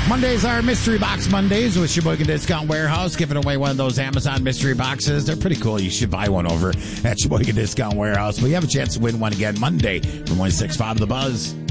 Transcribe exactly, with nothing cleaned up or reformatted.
Mondays are Mystery Box Mondays with Sheboygan Discount Warehouse, giving away one of those Amazon mystery boxes. They're pretty cool. You should buy one over at Sheboygan Discount Warehouse. But you have a chance to win one again Monday from one six five The Buzz.